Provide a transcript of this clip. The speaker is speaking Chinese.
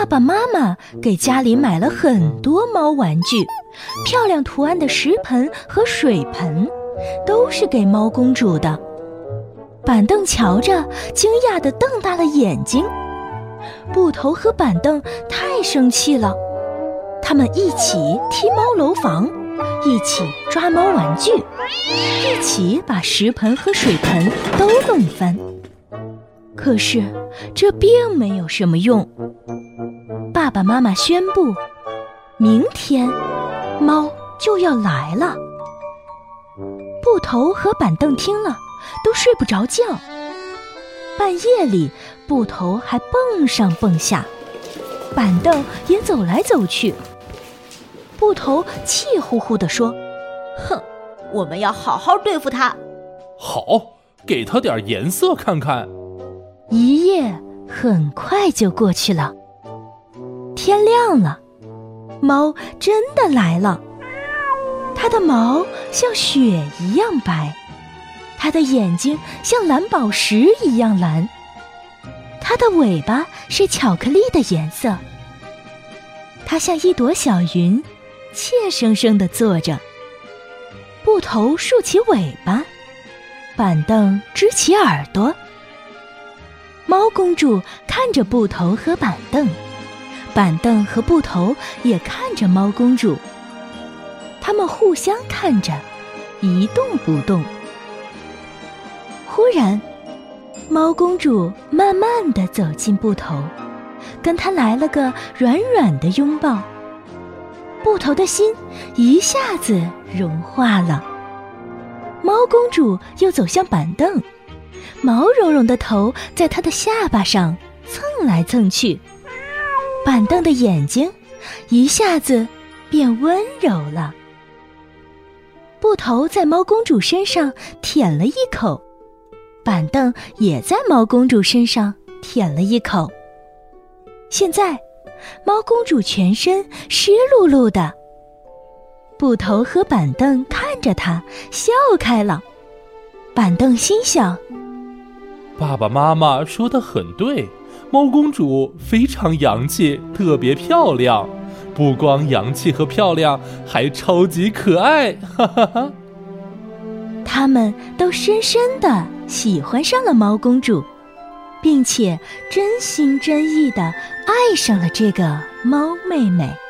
爸爸妈妈给家里买了很多猫玩具，漂亮图案的石盆和水盆，都是给猫公主的。板凳瞧着，惊讶地瞪大了眼睛。布头和板凳太生气了，他们一起踢猫楼房，一起抓猫玩具，一起把石盆和水盆都弄翻。可是这并没有什么用。爸爸妈妈宣布，明天猫就要来了。布头和板凳听了都睡不着觉，半夜里布头还蹦上蹦下，板凳也走来走去。布头气呼呼地说： 哼，我们要好好对付他。 好，给他点颜色看看。 一夜很快就过去了，天亮了，猫真的来了。它的毛像雪一样白，它的眼睛像蓝宝石一样蓝，它的尾巴是巧克力的颜色。它像一朵小云，怯生生地坐着。布头竖起尾巴，板凳支起耳朵。猫公主看着布头和板凳，板凳和布头也看着猫公主。他们互相看着，一动不动。忽然，猫公主慢慢地走进布头，跟他来了个软软的拥抱。布头的心一下子融化了。猫公主又走向板凳，毛茸茸的头在她的下巴上蹭来蹭去。板凳的眼睛一下子变温柔了。布头在猫公主身上舔了一口，板凳也在猫公主身上舔了一口。现在猫公主全身湿漉漉的。布头和板凳看着她笑开了。板凳心想， 爸爸妈妈说得很对，猫公主非常洋气，特别漂亮，不光洋气和漂亮，还超级可爱，哈哈哈。 他们都深深地喜欢上了猫公主，并且真心真意地爱上了这个猫妹妹。